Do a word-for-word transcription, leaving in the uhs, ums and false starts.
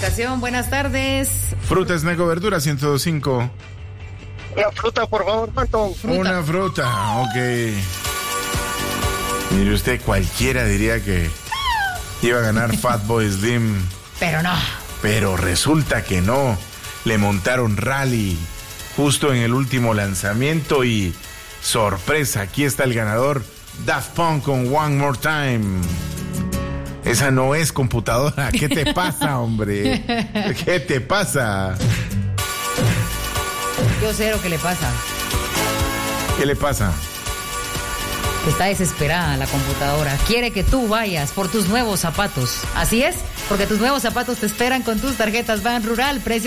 comunicación. Buenas tardes. Fruta, snack o verdura, ciento dos punto cinco. Una fruta, por favor, ¿cuánto? Fruta. Una fruta, ok. Mire usted, cualquiera diría que iba a ganar Fatboy Slim. Pero no. Pero resulta que no. Le montaron rally justo en el último lanzamiento y sorpresa, aquí está el ganador, Daft Punk con One More Time. Esa no es computadora. ¿Qué te pasa, hombre? ¿Qué te pasa? Yo sé lo que le pasa. ¿Qué le pasa? Está desesperada la computadora. Quiere que tú vayas por tus nuevos zapatos. Así es, porque tus nuevos zapatos te esperan con tus tarjetas Ban Rural. Precios